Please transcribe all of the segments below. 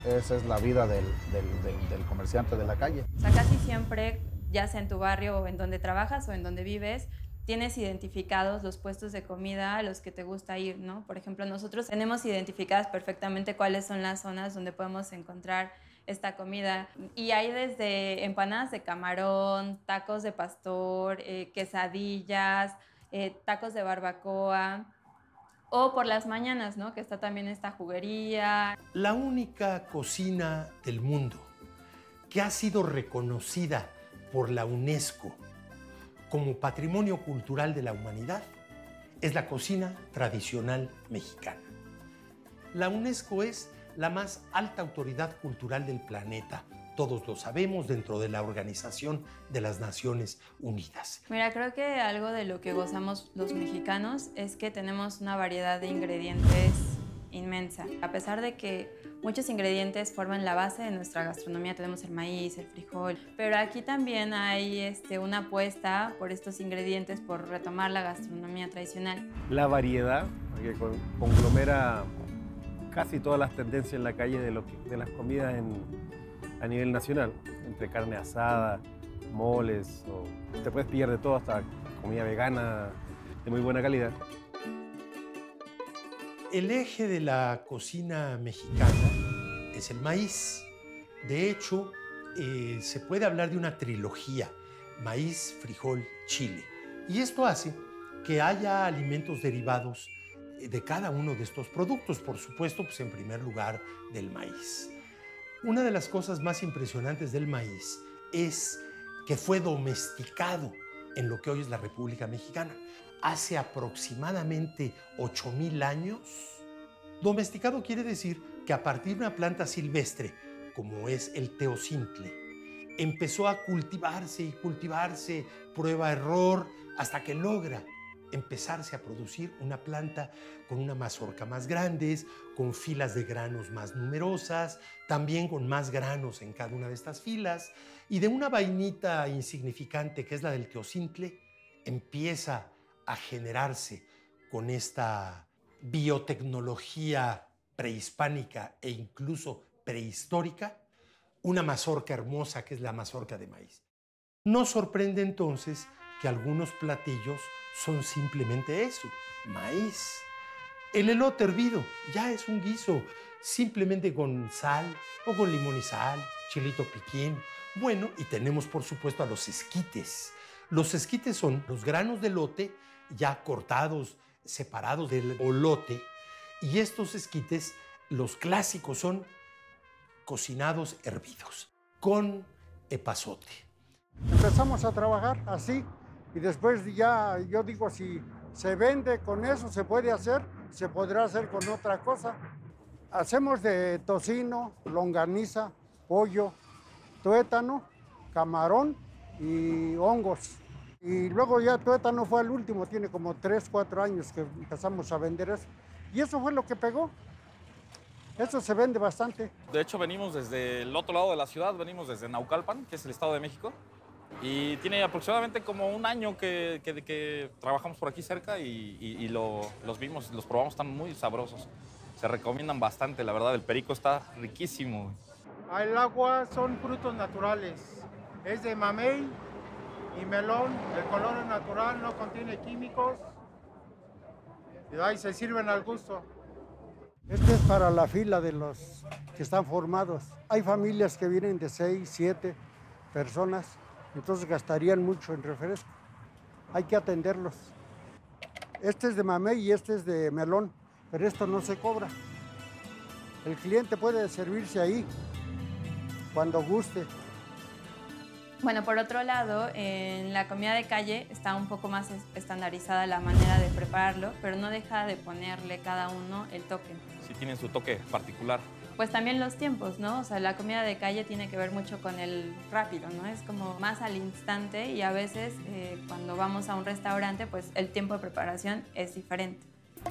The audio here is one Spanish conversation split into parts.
Esa es la vida del comerciante de la calle. O sea, casi siempre, ya sea en tu barrio o en donde trabajas o en donde vives, tienes identificados los puestos de comida a los que te gusta ir, ¿no? Por ejemplo, nosotros tenemos identificadas perfectamente cuáles son las zonas donde podemos encontrar esta comida. Y hay desde empanadas de camarón, tacos de pastor, quesadillas, tacos de barbacoa. O por las mañanas, ¿no? Que está también esta juguería. La única cocina del mundo que ha sido reconocida por la UNESCO como Patrimonio Cultural de la Humanidad es la cocina tradicional mexicana. La UNESCO es la más alta autoridad cultural del planeta. Todos lo sabemos dentro de la Organización de las Naciones Unidas. Mira, creo que algo de lo que gozamos los mexicanos es que tenemos una variedad de ingredientes inmensa. A pesar de que muchos ingredientes forman la base de nuestra gastronomía, tenemos el maíz, el frijol, pero aquí también hay una apuesta por estos ingredientes, por retomar la gastronomía tradicional. La variedad, que conglomera casi todas las tendencias en la calle de las comidas a nivel nacional, entre carne asada, moles, o te puedes pillar de todo, hasta comida vegana de muy buena calidad. El eje de la cocina mexicana es el maíz. De hecho, se puede hablar de una trilogía: maíz, frijol, chile. Y esto hace que haya alimentos derivados de cada uno de estos productos, por supuesto, pues en primer lugar del maíz. Una de las cosas más impresionantes del maíz es que fue domesticado en lo que hoy es la República Mexicana. Hace aproximadamente 8,000 años. Domesticado quiere decir que a partir de una planta silvestre, como es el teocintle, empezó a cultivarse y cultivarse, prueba-error, hasta que logra empezarse a producir una planta con una mazorca más grandes, con filas de granos más numerosas, también con más granos en cada una de estas filas, y de una vainita insignificante que es la del teocintle, empieza a generarse con esta biotecnología prehispánica e incluso prehistórica, una mazorca hermosa que es la mazorca de maíz. No sorprende entonces que algunos platillos son simplemente eso, maíz. El elote hervido ya es un guiso, simplemente con sal o con limón y sal, chilito piquín. Bueno, y tenemos por supuesto a los esquites. Los esquites son los granos de elote ya cortados, separados del olote, y estos esquites, los clásicos, son cocinados hervidos con epazote. Empezamos a trabajar así y después ya, yo digo, si se vende con eso, se puede hacer, se podrá hacer con otra cosa. Hacemos de tocino, longaniza, pollo, tuétano, camarón y hongos. Y luego ya tuétano fue el último, tiene como 3, 4 años que empezamos a vender eso. Y eso fue lo que pegó. Eso se vende bastante. De hecho, venimos desde el otro lado de la ciudad, venimos desde Naucalpan, que es el Estado de México. Y tiene aproximadamente como un año que trabajamos por aquí cerca y los vimos, los probamos, están muy sabrosos. Se recomiendan bastante, la verdad, el perico está riquísimo. El agua son frutos naturales, es de mamey y melón, el color es natural, no contiene químicos y ahí se sirven al gusto. Este es para la fila de los que están formados. Hay familias que vienen de 6, 7 personas, entonces gastarían mucho en refresco. Hay que atenderlos. Este es de mamey y este es de melón, pero esto no se cobra. El cliente puede servirse ahí cuando guste. Bueno, por otro lado, en la comida de calle está un poco más estandarizada la manera de prepararlo, pero no deja de ponerle cada uno el toque. Sí, tienen su toque particular. Pues también los tiempos, ¿no? O sea, la comida de calle tiene que ver mucho con el rápido, ¿no? Es como más al instante y a veces cuando vamos a un restaurante, pues el tiempo de preparación es diferente.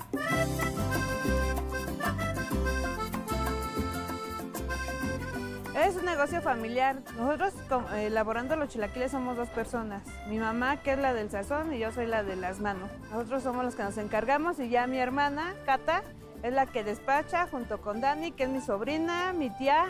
Es un negocio familiar. Nosotros elaborando los chilaquiles somos 2 personas. Mi mamá, que es la del sazón, y yo soy la de las manos. Nosotros somos los que nos encargamos y ya mi hermana, Cata, Es la que despacha junto con Dani, que es mi sobrina, mi tía